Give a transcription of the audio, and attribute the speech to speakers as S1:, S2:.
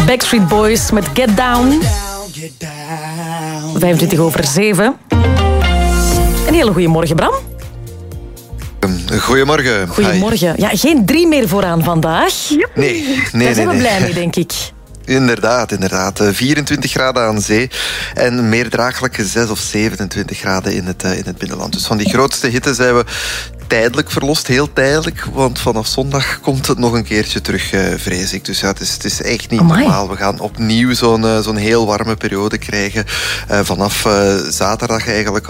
S1: Backstreet Boys met Get Down. 7:25. Een hele goede morgen, Bram.
S2: Goedemorgen.
S1: Goedemorgen. Ja, geen 3 meer vooraan vandaag.
S2: Nee.
S1: Daar zijn we blij mee, denk ik.
S2: Inderdaad. 24 graden aan zee en meer draaglijke 6 of 27 graden in het binnenland. Dus van die grootste hitte zijn we tijdelijk verlost, heel tijdelijk. Want vanaf zondag komt het nog een keertje terug, vrees ik. Dus ja, het is echt niet normaal. We gaan opnieuw zo'n heel warme periode krijgen. Vanaf zaterdag eigenlijk